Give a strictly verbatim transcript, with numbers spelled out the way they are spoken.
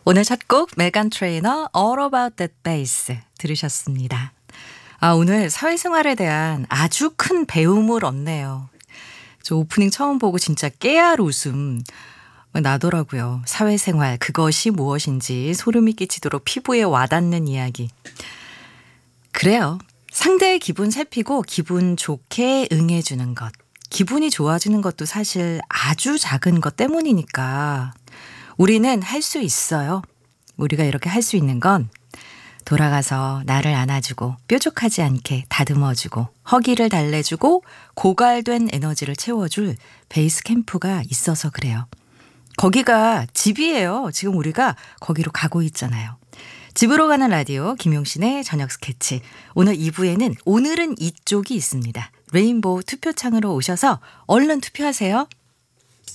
오늘 첫 곡 메간 트레이너 All About That Bass 들으셨습니다. 아, 오늘 사회생활에 대한 아주 큰 배움을 얻네요. 저 오프닝 처음 보고 진짜 깨알 웃음 나더라고요. 사회생활 그것이 무엇인지 소름이 끼치도록 피부에 와닿는 이야기. 그래요. 상대의 기분 살피고 기분 좋게 응해주는 것. 기분이 좋아지는 것도 사실 아주 작은 것 때문이니까 우리는 할 수 있어요. 우리가 이렇게 할 수 있는 건 돌아가서 나를 안아주고 뾰족하지 않게 다듬어주고 허기를 달래주고 고갈된 에너지를 채워줄 베이스 캠프가 있어서 그래요. 거기가 집이에요. 지금 우리가 거기로 가고 있잖아요. 집으로 가는 라디오 김용신의 저녁 스케치. 오늘 이 부에는 오늘은 이쪽이 있습니다. 레인보우 투표창으로 오셔서 얼른 투표하세요.